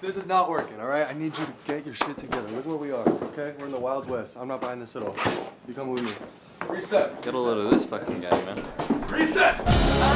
This is not working, all right? I need you to get your shit together. Look where we are, okay? We're in the Wild West. I'm not buying this at all. You come with me. Reset. Get a load of this fucking guy, man. Reset!